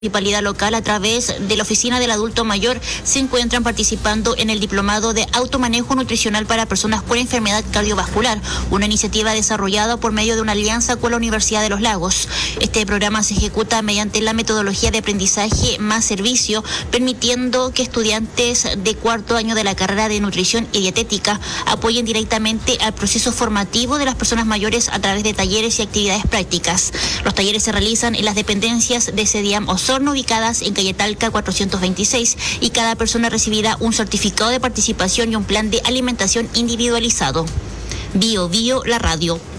municipalidad local a través de la Oficina del Adulto Mayor se encuentran participando en el diplomado de automanejo nutricional para personas con enfermedad cardiovascular, una iniciativa desarrollada por medio de una alianza con la Universidad de los Lagos. Este programa se ejecuta mediante la metodología de aprendizaje más servicio, permitiendo que estudiantes de cuarto año de la carrera de nutrición y dietética apoyen directamente al proceso formativo de las personas mayores a través de talleres y actividades prácticas. Los talleres se realizan en las dependencias de CEDIAM Osorno, ubicadas en calle Talca 426, y cada persona recibirá un certificado de participación y un plan de alimentación individualizado. Bio, la radio.